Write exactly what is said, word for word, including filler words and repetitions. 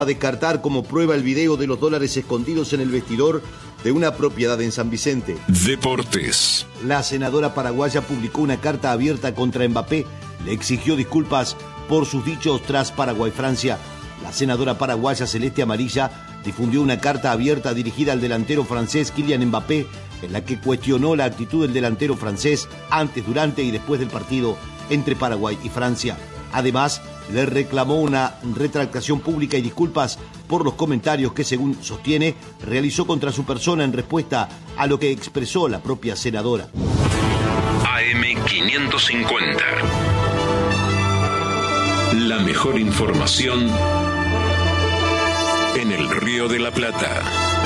A descartar como prueba el video de los dólares escondidos en el vestidor de una propiedad en San Vicente. Deportes. La senadora paraguaya publicó una carta abierta contra Mbappé. Le exigió disculpas por sus dichos tras Paraguay-Francia. La senadora paraguaya Celeste Amarilla difundió una carta abierta dirigida al delantero francés Kylian Mbappé, en la que cuestionó la actitud del delantero francés antes, durante y después del partido entre Paraguay y Francia. Además, le reclamó una retractación pública y disculpas por los comentarios que, según sostiene, realizó contra su persona en respuesta a lo que expresó la propia senadora. A M quinientos cincuenta. La mejor información en el Río de la Plata.